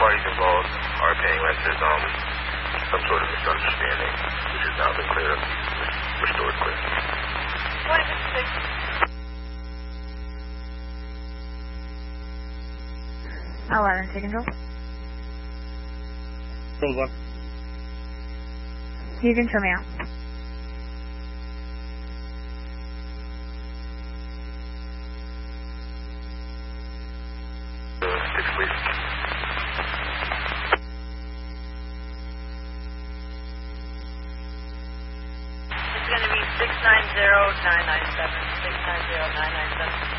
parties involved are paying like there's some sort of misunderstanding, which has now been cleared up, restored clear. 2056. 11, take control. Hold on. You can show me out. It's going to be 690-997, 690-997.